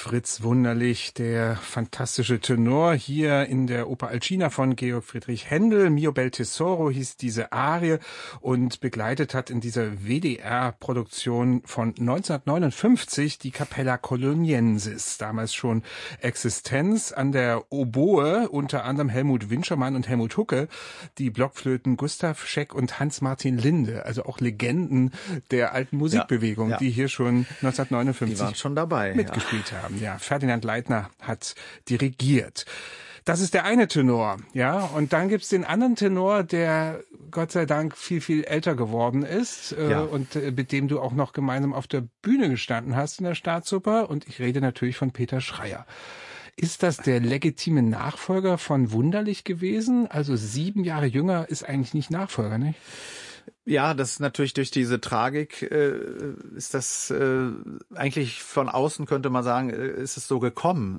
Fritz Wunderlich, der fantastische Tenor hier in der Oper Alcina von Georg Friedrich Händel. Mio bel tesoro hieß diese Arie und begleitet hat in dieser WDR-Produktion von 1959 die Capella Coloniensis, damals schon Existenz, an der Oboe unter anderem Helmut Winschermann und Helmut Hucke, die Blockflöten Gustav Scheck und Hans-Martin Linde, also auch Legenden der alten Musikbewegung, die hier schon 1959 die waren schon dabei, mitgespielt haben. Ja, Ferdinand Leitner hat dirigiert. Das ist der eine Tenor, ja. Und dann gibt's den anderen Tenor, der Gott sei Dank viel, viel älter geworden ist und mit dem du auch noch gemeinsam auf der Bühne gestanden hast in der Staatsoper. Und ich rede natürlich von Peter Schreyer. Ist das der legitime Nachfolger von Wunderlich gewesen? Also 7 Jahre jünger ist eigentlich nicht Nachfolger, nicht? Ja, das ist natürlich durch diese Tragik, ist das eigentlich von außen, könnte man sagen, ist es so gekommen.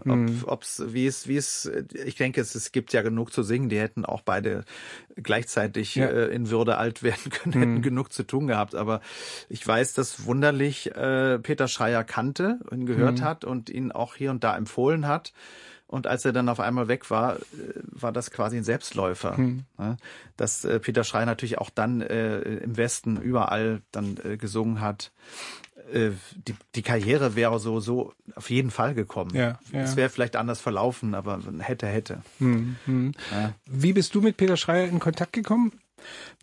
Ich denke, es gibt ja genug zu singen, die hätten auch beide gleichzeitig in Würde alt werden können, hätten genug zu tun gehabt. Aber ich weiß, dass Wunderlich Peter Schreyer kannte und gehört hat und ihn auch hier und da empfohlen hat. Und als er dann auf einmal weg war, war das quasi ein Selbstläufer. Dass Peter Schreyer natürlich auch dann im Westen überall dann gesungen hat. Die Karriere wäre so auf jeden Fall gekommen. Es wäre vielleicht anders verlaufen, aber hätte. Wie bist du mit Peter Schreyer in Kontakt gekommen?